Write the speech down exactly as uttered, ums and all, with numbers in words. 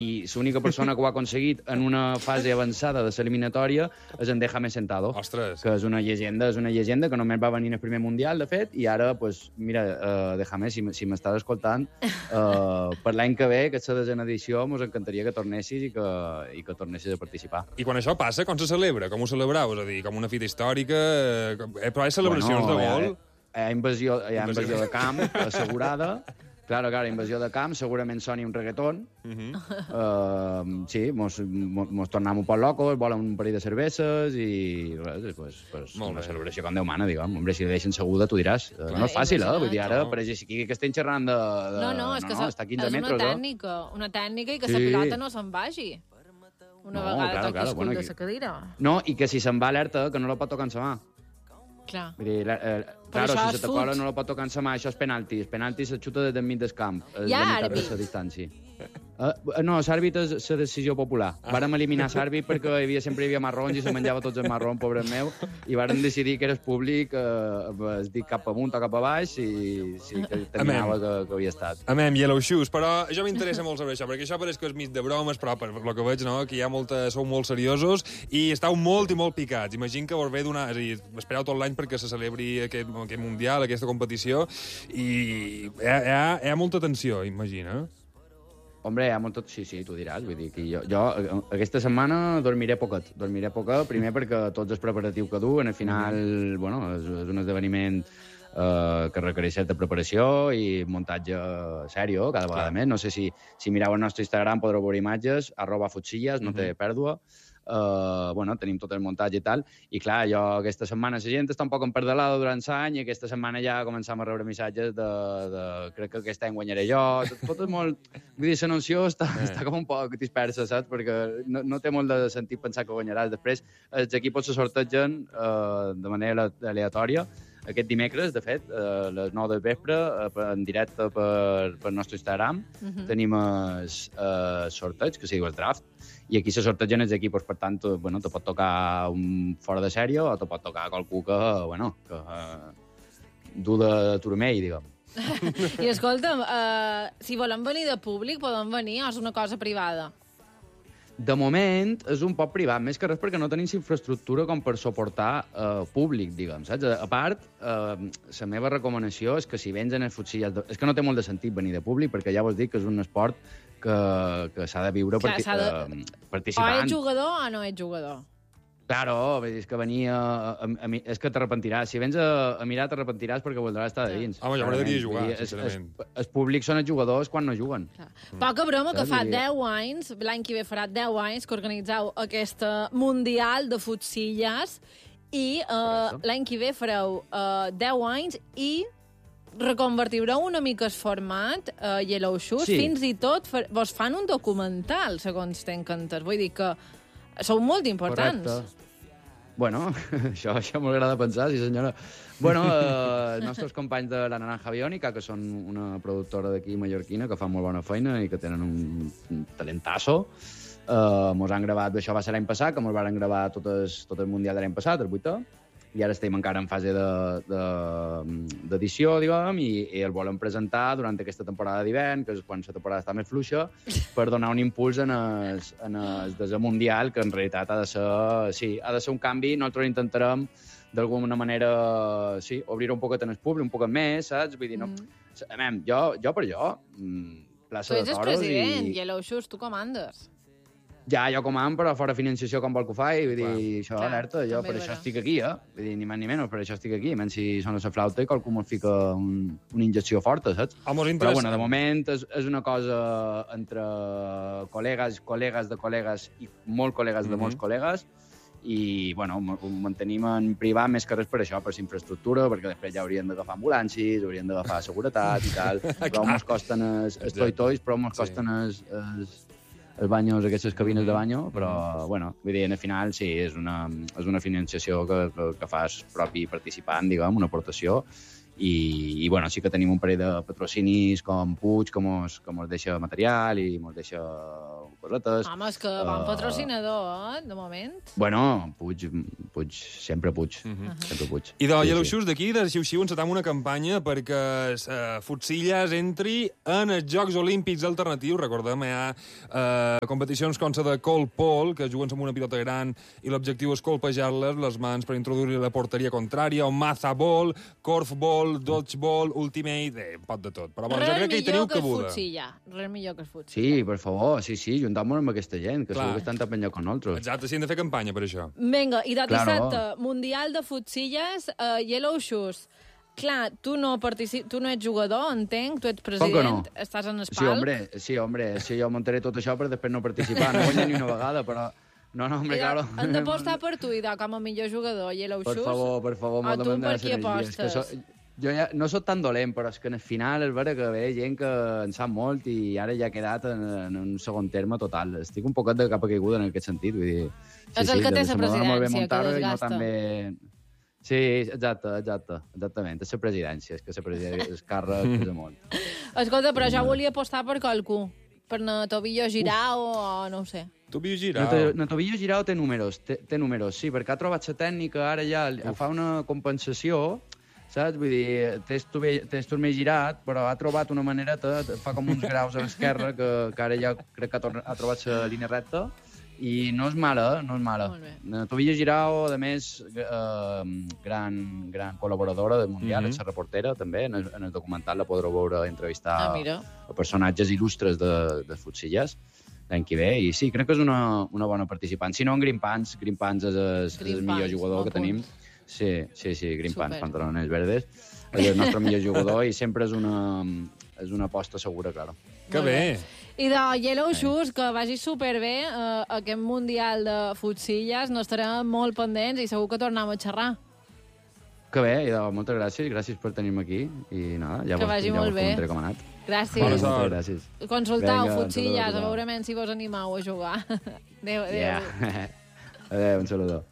i l'única persona que ho ha aconseguit en una fase avançada de l'eliminatòria és en Déjame Sentado. Ostres. Que és una llegenda, és una llegenda que només va venir en el primer Mundial, de fet, i ara, pues, mira, uh, Déjame, si, si m'estàs escoltant, uh, per l'any que ve, que és la desena edició, mos encantaria que tornessis i que, i que tornessis a participar. I quan això passa, com se celebra? Com ho celebrau? És a dir, com una fita històrica? Eh, però hi ha celebracions bueno, de gol? Hi ha, hi ha, invasió, hi ha invasió de camp assegurada. Claro, claro, invasió de camp, segurament soni un reggaeton. Uh -huh. uh, sí, mos, mos, mos tornem un poc locos, volen un parell de cerveses i res, pues, pues, una celebració com Déu mana, diguem. Hombre, si li deixen seguda, tu diràs. Clar. No és fàcil, eh? Vull dir, ara, no. Per exemple, que estem xerrant de... de no, no, és que no, no, està a quinze és metres, una tècnica, eh? Una tècnica i que sí. la pilota no se'n vagi. Una no, vegada claro, toqui claro, el bueno, de la cadira. No, i que si se'n va alerta, que no la pot tocar en sa mà. Clar. Vull dir, eh, claro, si se t'acola no la pot tocar en sa mà, això és penalti. Penalti se xuta des del mig del camp. Hi ha àrbit? De distància. Uh, no, l'àrbit és la decisió popular. Ah. Vàrem eliminar l'àrbit perquè hi havia, sempre hi havia marrons i se menjava tots els marrons, pobre meu, i vàrem decidir que eres públic, eh, es dic cap amunt o cap a baix, i sí, que terminava que, que havia estat. Amem, Yellow Shoes, però jo m'interessa molt saber això, perquè això pareix que és mig de bromes, però per el que veig, no?, que hi ha molta, sou molt seriosos i estàu molt i molt picats. Imagino que vos ve donar... És a dir, espereu tot l'any perquè se celebri aquest, aquest Mundial, aquesta competició, i hi ha, hi ha, hi ha molta tensió, imagina. Hombre, hi ha molt tot... Sí, sí, tu diràs. Vull dir que jo, jo aquesta setmana dormiré poquet. Dormiré poquet, primer perquè tots els preparatius que du, en el final, mm-hmm. bueno, és, és un esdeveniment eh, que requereix certa preparació i muntatge sèrio, cada vegada Clar. més. No sé si, si mireu el nostre Instagram podreu veure imatges, arroba futsilles, no mm-hmm. té pèrdua. Uh, bueno, tenim tot el muntatge i tal, i clar, jo aquesta setmana la gent està un poc emperdelada durant l'any i aquesta setmana ja començam a rebre missatges de, de crec que aquest any guanyaré jo, tot, tot és molt... Vull dir, l'anunció està, eh. està com un poc dispersa, saps? Perquè no, no té molt de sentit pensar que guanyaràs. Després els equips se sortegen uh, de manera aleatòria. Aquest dimecres, de fet, a les nou del vespre, en directe per, per nostre Instagram, uh-huh. tenim el, el sorteig, que se diu el draft, i aquí se sortegen els equips, per tant, bueno, te pot tocar un fora de sèrie o te pot tocar qualcú que, bueno, que uh, du de turmell, diguem. I escolta'm, uh, si volem venir de públic, podem venir o és una cosa privada? De moment és un poc privat, més que res perquè no tenim infraestructura com per suportar eh, públic, diguem, saps? A part, eh, la meva recomanació és que si vens en el futsilles... De... És que no té molt de sentit venir de públic, perquè ja vos dic que és un esport que, que s'ha de viure Clar, parti... de... eh, participant. O ets jugador o no ets jugador. Claro, és que venir a, a, a, a... És que t'arrepentiràs. Si vens a, a mirar, t'arrepentiràs perquè voldràs estar de dins. Home, jo m'agradaria jugar, sincerament. Els públics són els jugadors quan no juguen. Mm. Poca broma, que fa deu anys, l'any que ve farà deu anys, que organitzeu aquesta Mundial de Futsilles i uh, l'any que ve fareu uh, deu anys i reconvertireu una mica el format uh, Yellow Shoes, sí. Fins i tot vos fan un documental, segons t'encantes. Vull dir que sou molt importants. Correcte. Bueno, això, això m'agrada pensar, sí senyora. Bueno, eh, els nostres companys de la Naranja Biònica, que són una productora d'aquí mallorquina, que fan molt bona feina i que tenen un, un talentasso, eh, mos han gravat, això va ser l'any passat, que mos van gravar tot el, tot el Mundial de l'any passat, el vuitè, i ara estem encara en fase d'edició, de, de, diguem, i, i el volem presentar durant aquesta temporada d'hivern, que és quan la temporada està més fluixa, per donar un impuls en el, en el desè mundial, que en realitat ha de ser, sí, ha de ser un canvi. Nosaltres intentarem, d'alguna manera, sí, obrir un poquet en el públic, un poquet més, saps? Vull dir, no... Mm. Amem, jo, jo per jo, plaça de toros i... Tu ets el president, Yellow Shoes, tu comandes. Ja, jo comando, però fora financiació com vol que ho faci, vull dir, clar, això, clar, alerta, jo per això estic aquí, eh? Vull dir, ni més ni menys, per això estic aquí, menys si sona la flauta i qualcú me'l fica un, una injecció forta, saps? Però, bueno, de moment és, és una cosa entre col·legues, col·legues de col·legues i molt col·legues de mm-hmm. molts col·legues, i, bueno, ho mantenim en privat més que res per això, per la infraestructura, perquè després ja haurien d'agafar ambulàncies, haurien d'agafar seguretat i tal, però ens costen els, els toi-tois, però ens costen els, els, els banyos, aquestes cabines de banyo, però, bueno, vull dir, al final sí, és una, és una financiació que, que, que fas propi participant, diguem, una aportació, i, i bueno, sí que tenim un parell de patrocinis com Puig, que mos, que mos deixa material i mos deixa cosetes. Home, és que bon patrocinador, eh, de moment. Bueno, Puig, Puig sempre Puig, uh -huh. sempre Puig. I de Sí, Yellow sí. Shoes d'aquí, de Xiu-Xiu, encetam una campanya perquè uh, Futsilles entri en els Jocs Olímpics alternatius. Recordem, hi ha uh, competicions com la de Colpol, que juguen amb una pilota gran i l'objectiu és colpejar-les les mans per introduir la porteria contrària, o Mazaball, Korfball, Dodgeball, Ultimate, eh, un pot de tot. Però bueno, jo crec que hi teniu cabuda. Res millor que el futsilla. Res millor que el futsilla. Sí, per favor, sí, sí, juntam-nos amb aquesta gent, que Clar. segur que estan tan lloc con nosaltres. Exacte, sí, hem de fer campanya per això. Vinga, i de Claro. dissabte, Mundial de Futsilles, uh, Yellow Shoes. Clar, tu no, partici... tu no ets jugador, entenc, tu ets president, Com que no? estàs en el Sí, palc. hombre, sí, hombre, sí, jo muntaré tot això per després no participar. No guanyar ni una vegada, però... No, no, hombre, I de- claro. Han d'apostar per tu, i de com a millor jugador, Yellow Per Shoes. favor, per favor, A molt tu de per qui apostes? So, jo ja no sóc tan dolent, però és que al final és vera que ve gent que en sap molt i ara ja ha quedat en, en un segon terme total. Estic un poquet de capa caiguda en aquest sentit, vull dir... És el que té des la de m'agrada molt bé presidència, que muntar-ho i desgasta. No tan bé... Sí, exacte, exacte, exactament. És la presidència, és que la presidència és càrrec, és molt. Escolta, però jo volia apostar per qualcú. Per na Tobillo Girao o no ho sé. Tobillo No, Girao. no, Tobillo Girao té números, té, té números, sí, perquè ha trobat la tècnica, ara ja Uf. fa una compensació, saps? Vull dir, té el turmell, té el turmell girat, però ha trobat una manereta, fa com uns graus a l'esquerra, que, que ara ja crec que ha, tornat, ha trobat la línia recta, i no és mala, eh? no és mala. Molt bé. Na Tobillo Girao, a més, eh, gran, gran col·laboradora del Mundial, mm -hmm. és la reportera, també, en el, en el documental la podreu veure entrevistar Ah, mira. a personatges il·lustres de, de Futsilles l'any que ve, i sí, crec que és una, una bona participant. Si no, en Grimpans, Grimpans és el, és el millor Grimpans, jugador bon que tenim. punt. Sí, sí, sí, Grimpans, Super. pantalones verdes. És el nostre millor jugador i sempre és una, és una aposta segura, claro. Que Molt bé. I de Yellow Shoes, que vagi superbé eh, aquest Mundial de Futsilles, n'estarem molt pendents i segur que tornem a xerrar. Que bé, i de, moltes gràcies, gràcies per tenir-me aquí, i nada, ja Que vos, vagi ja molt vos bé. comentaré com ha anat. Gràcies. Bona Moltes sort. gràcies. Consultau Vinga, Futsilles, a saludos. veure si vos animau a jugar. Adéu, adéu. Yeah. Adéu, un saludo.